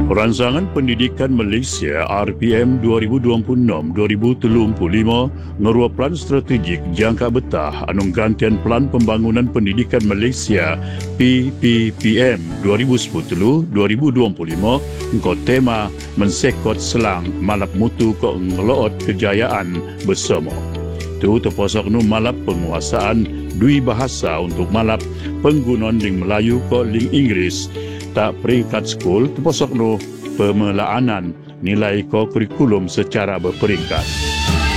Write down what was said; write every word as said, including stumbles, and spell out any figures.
Rancangan Pendidikan Malaysia R P M dua ribu dua puluh enam dua ribu tiga puluh lima ngerua plan strategik jangka betah anu gantian Plan Pembangunan Pendidikan Malaysia P P P M dua ribu sepuluh tiga dua ribu dua puluh lima engkau tema mensekot selang malap mutu ko ngeloot kejayaan bersama. Tu terpasok nu malap penguasaan dui bahasa untuk malap penggunaan ling Melayu ko ling Inggeris tak peringkat skul terpasok no pemelaanan nilai ko kurikulum secara berperingkat.